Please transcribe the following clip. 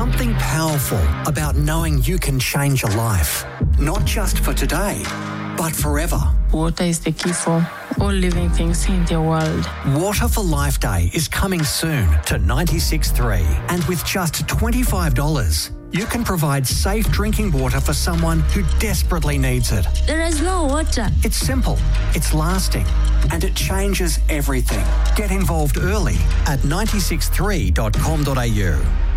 something powerful about knowing you can change a life, not just for today, but forever. Water is the key for all living things in the world. Water for Life Day is coming soon to 96.3, and with just $25, you can provide safe drinking water for someone who desperately needs it. There is no water. It's simple, it's lasting, and it changes everything. Get involved early at 963.com.au.